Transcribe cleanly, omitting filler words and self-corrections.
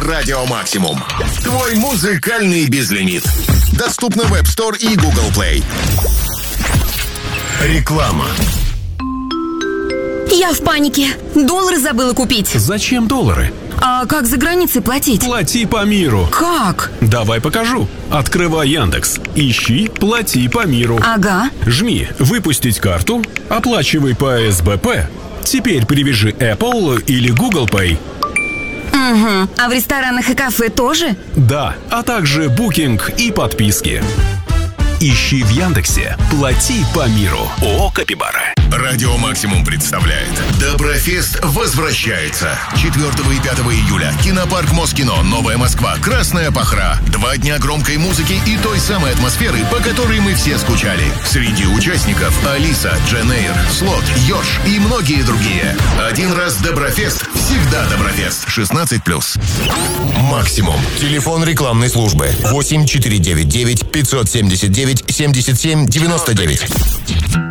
Радио Максимум. Твой музыкальный безлимит. Доступно в App Store и Google Play. Реклама. Я в панике. Доллары забыла купить. Зачем доллары? А как за границей платить? Плати по миру. Как? Давай покажу. Открывай Яндекс. Ищи «Плати по миру». Ага. Жми «Выпустить карту», оплачивай по СБП. Теперь привяжи Apple или Google Pay. Угу. А в ресторанах и кафе тоже? Да, а также букинг и подписки. Ищи в Яндексе «Плати по миру». ООО «Капибара». Радио Максимум представляет Доброфест возвращается 4 и 5 июля. Кинопарк Москино, Новая Москва, Красная Пахра. 2 дня громкой музыки и той самой атмосферы, по которой мы все скучали. Среди участников Алиса, Джен Эйр, Слот, Ёж и многие другие. Один раз Доброфест, всегда Доброфест. 16+. Максимум. Телефон рекламной службы 8499 579 77 99.